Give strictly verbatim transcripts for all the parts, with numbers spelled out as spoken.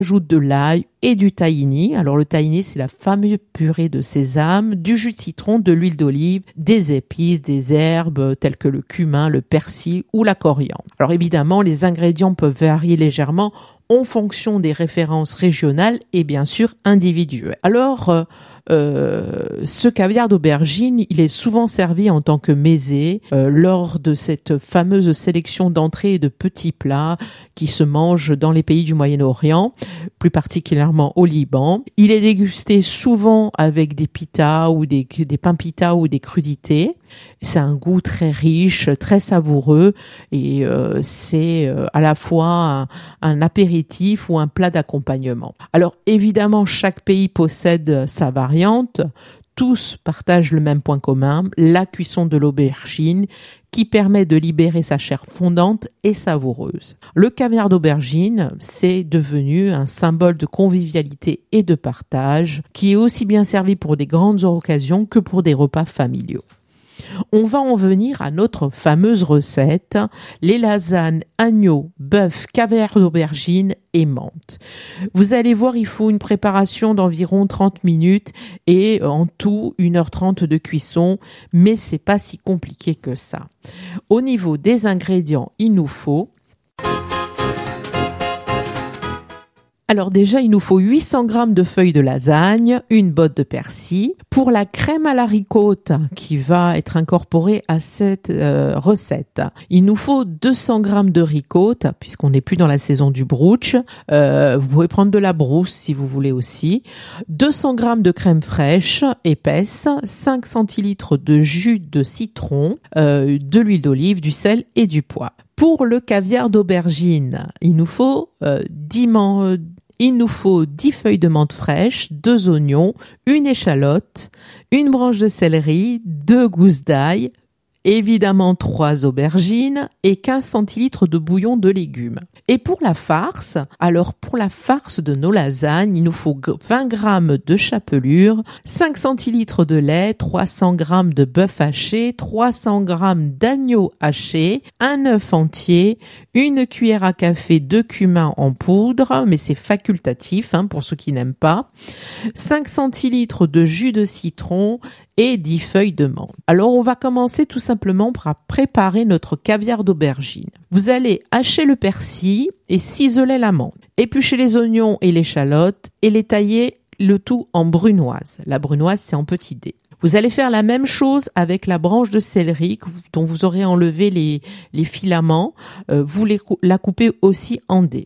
Ajoute de l'ail et du tahini. Alors le tahini, c'est la fameuse purée de sésame, du jus de citron, de l'huile d'olive, des épices, des herbes telles que le cumin, le persil ou la coriandre. Alors évidemment, les ingrédients peuvent varier légèrement en fonction des références régionales et bien sûr individuelles. Alors euh, Euh, ce caviar d'aubergine, il est souvent servi en tant que mésé euh, lors de cette fameuse sélection d'entrées et de petits plats qui se mangent dans les pays du Moyen-Orient, plus particulièrement au Liban. Il est dégusté souvent avec des pitas ou des, des pains pita ou des crudités. C'est un goût très riche, très savoureux et euh, c'est euh, à la fois un, un apéritif ou un plat d'accompagnement. Alors évidemment, chaque pays possède sa variante. Tous partagent le même point commun, la cuisson de l'aubergine qui permet de libérer sa chair fondante et savoureuse. Le caviar d'aubergine, c'est devenu un symbole de convivialité et de partage qui est aussi bien servi pour des grandes occasions que pour des repas familiaux. On va en venir à notre fameuse recette, les lasagnes agneau, bœuf, caviar d'aubergine et menthe. Vous allez voir, il faut une préparation d'environ trente minutes et en tout une heure trente de cuisson, mais c'est pas si compliqué que ça. Au niveau des ingrédients, il nous faut Alors déjà, il nous faut huit cents grammes de feuilles de lasagne, une botte de persil. Pour la crème à la ricotta qui va être incorporée à cette euh, recette, il nous faut deux cents grammes de ricotta, puisqu'on n'est plus dans la saison du brooch. Euh, vous pouvez prendre de la brousse si vous voulez aussi. deux cents grammes de crème fraîche épaisse, cinq centilitres de jus de citron, euh, de l'huile d'olive, du sel et du poivre. Pour le caviar d'aubergine, il nous faut euh, dix man- Il nous faut dix feuilles de menthe fraîche, deux oignons, une échalote, une branche de céleri, deux gousses d'ail, évidemment trois aubergines et quinze centilitres de bouillon de légumes. Et pour la farce, alors pour la farce de nos lasagnes, il nous faut vingt grammes de chapelure, cinq centilitres de lait, trois cents grammes de bœuf haché, trois cents grammes d'agneau haché, un œuf entier, une cuillère à café de cumin en poudre, mais c'est facultatif hein, pour ceux qui n'aiment pas, cinq centilitres de jus de citron et dix feuilles de menthe. Alors on va commencer tout simplement par préparer notre caviar d'aubergine. Vous allez hacher le persil et ciseler la menthe, éplucher les oignons et l'échalote et les tailler le tout en brunoise. La brunoise, c'est en petits dés. Vous allez faire la même chose avec la branche de céleri dont vous aurez enlevé les, les filaments. Euh, vous les, la coupez aussi en dés.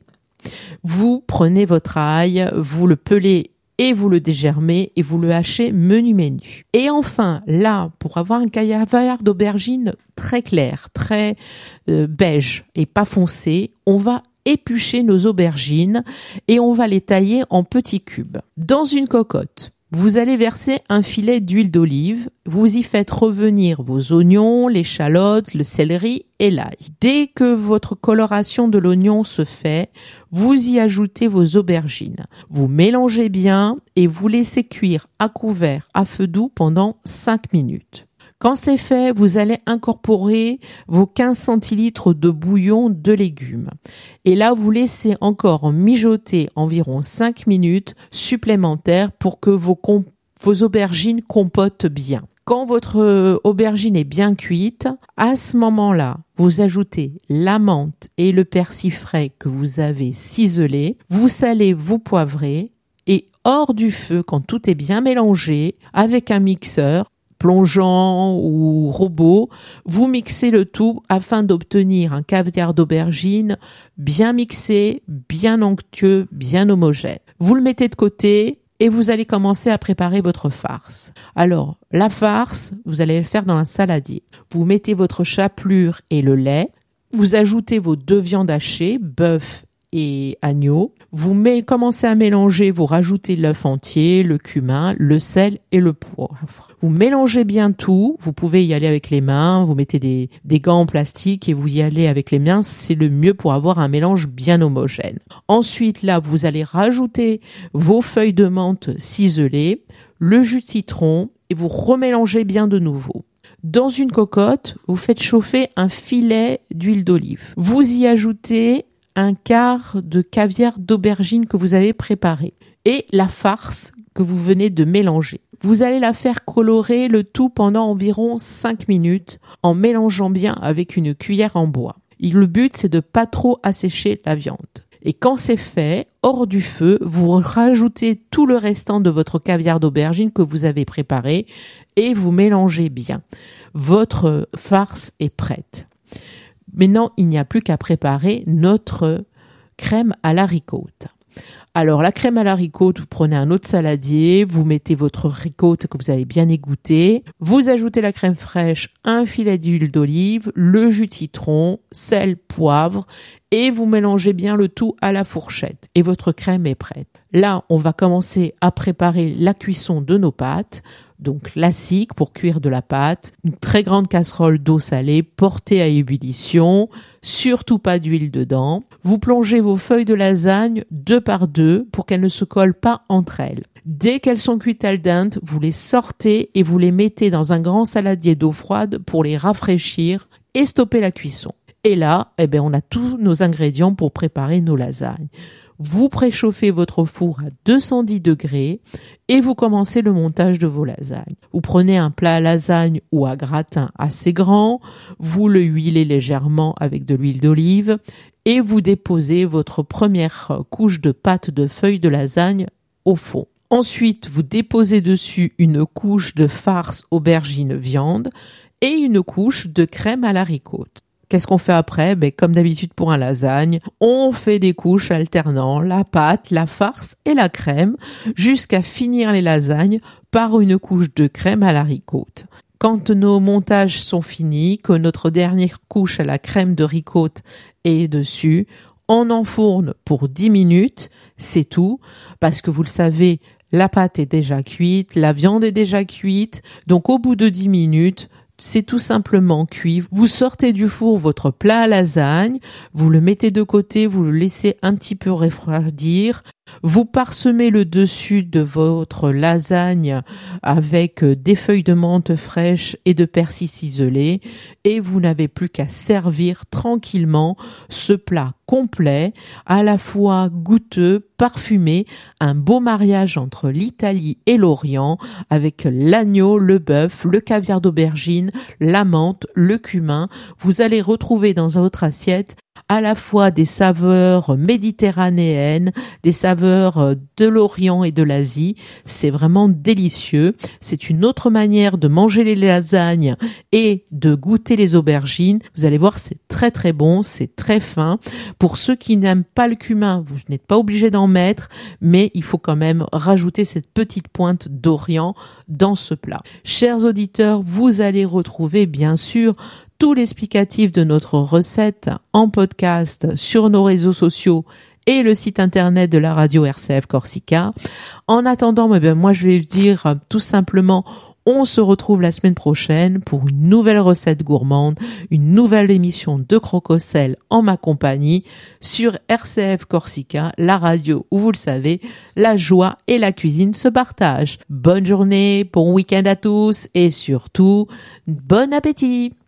Vous prenez votre ail, vous le pelez et vous le dégermez et vous le hachez menu-menu. Et enfin, là, pour avoir un caviar d'aubergine très clair, très euh, beige et pas foncé, on va éplucher nos aubergines et on va les tailler en petits cubes. Dans une cocotte, vous allez verser un filet d'huile d'olive, vous y faites revenir vos oignons, l'échalote, le céleri et l'ail. Dès que votre coloration de l'oignon se fait, vous y ajoutez vos aubergines. Vous mélangez bien et vous laissez cuire à couvert à feu doux pendant cinq minutes. Quand c'est fait, vous allez incorporer vos quinze centilitres de bouillon de légumes. Et là, vous laissez encore mijoter environ cinq minutes supplémentaires pour que vos, comp- vos aubergines compotent bien. Quand votre aubergine est bien cuite, à ce moment-là, vous ajoutez la menthe et le persil frais que vous avez ciselé. Vous salez, vous poivrez et hors du feu, quand tout est bien mélangé, avec un mixeur, plongeant ou robot, vous mixez le tout afin d'obtenir un caviar d'aubergine bien mixé, bien onctueux, bien homogène. Vous le mettez de côté et vous allez commencer à préparer votre farce. Alors, la farce, vous allez le faire dans un saladier. Vous mettez votre chapelure et le lait, vous ajoutez vos deux viandes hachées, bœuf et agneau. Vous met, commencez à mélanger, vous rajoutez l'œuf entier, le cumin, le sel et le poivre. Vous mélangez bien tout, vous pouvez y aller avec les mains, vous mettez des, des gants en plastique et vous y allez avec les mains, c'est le mieux pour avoir un mélange bien homogène. Ensuite, là, vous allez rajouter vos feuilles de menthe ciselées, le jus de citron et vous remélangez bien de nouveau. Dans une cocotte, vous faites chauffer un filet d'huile d'olive. Vous y ajoutez un quart de caviar d'aubergine que vous avez préparé et la farce que vous venez de mélanger. Vous allez la faire colorer le tout pendant environ cinq minutes en mélangeant bien avec une cuillère en bois. Et le but, c'est de pas trop assécher la viande. Et quand c'est fait, hors du feu, vous rajoutez tout le restant de votre caviar d'aubergine que vous avez préparé et vous mélangez bien. Votre farce est prête. Maintenant, il n'y a plus qu'à préparer notre crème à la ricotta. Alors, la crème à la ricotta, vous prenez un autre saladier, vous mettez votre ricotta que vous avez bien égouttée, vous ajoutez la crème fraîche, un filet d'huile d'olive, le jus de citron, sel, poivre, et vous mélangez bien le tout à la fourchette. Et votre crème est prête. Là, on va commencer à préparer la cuisson de nos pâtes. Donc classique pour cuire de la pâte, une très grande casserole d'eau salée portée à ébullition, surtout pas d'huile dedans. Vous plongez vos feuilles de lasagne deux par deux pour qu'elles ne se collent pas entre elles. Dès qu'elles sont cuites al dente, vous les sortez et vous les mettez dans un grand saladier d'eau froide pour les rafraîchir et stopper la cuisson. Et là, eh ben, on a tous nos ingrédients pour préparer nos lasagnes. Vous préchauffez votre four à deux cent dix degrés et vous commencez le montage de vos lasagnes. Vous prenez un plat à lasagne ou à gratin assez grand, vous le huilez légèrement avec de l'huile d'olive et vous déposez votre première couche de pâte de feuilles de lasagne au fond. Ensuite, vous déposez dessus une couche de farce aubergine viande et une couche de crème à la ricotta. Qu'est-ce qu'on fait après? Ben, comme d'habitude pour un lasagne, on fait des couches alternant la pâte, la farce et la crème jusqu'à finir les lasagnes par une couche de crème à la ricotta. Quand nos montages sont finis, que notre dernière couche à la crème de ricotta est dessus, on enfourne pour dix minutes, c'est tout, parce que vous le savez, la pâte est déjà cuite, la viande est déjà cuite, donc au bout de dix minutes, c'est tout simplement cuit. Vous sortez du four votre plat à lasagne, vous le mettez de côté, vous le laissez un petit peu refroidir, vous parsemez le dessus de votre lasagne avec des feuilles de menthe fraîches et de persil ciselé et vous n'avez plus qu'à servir tranquillement ce plat complet, à la fois goûteux, parfumé, un beau mariage entre l'Italie et l'Orient avec l'agneau, le bœuf, le caviar d'aubergine, la menthe, le cumin. Vous allez retrouver dans votre assiette à la fois des saveurs méditerranéennes, des saveurs de l'Orient et de l'Asie. C'est vraiment délicieux. C'est une autre manière de manger les lasagnes et de goûter les aubergines. Vous allez voir, c'est très très bon, c'est très fin. Pour ceux qui n'aiment pas le cumin, vous n'êtes pas obligé d'en mettre, mais il faut quand même rajouter cette petite pointe d'Orient dans ce plat. Chers auditeurs, vous allez retrouver bien sûr tout l'explicatif de notre recette en podcast sur nos réseaux sociaux et le site internet de la radio R C F Corsica. En attendant, eh bien, moi je vais dire tout simplement, on se retrouve la semaine prochaine pour une nouvelle recette gourmande, une nouvelle émission de Crococel en ma compagnie sur R C F Corsica, la radio où vous le savez, la joie et la cuisine se partagent. Bonne journée, bon week-end à tous et surtout, bon appétit!